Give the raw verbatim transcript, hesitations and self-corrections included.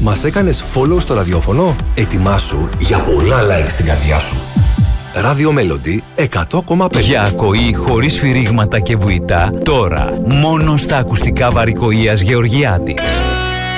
Μας έκανες follow στο ραδιόφωνο? Ετοιμάσου για πολλά like στην καρδιά σου. Ράδιο Melody εκατό κόμμα πέντε. Για ακοή χωρίς σφυρίγματα και βουητά, τώρα μόνο στα ακουστικά βαρικοΐας Γεωργιάδης.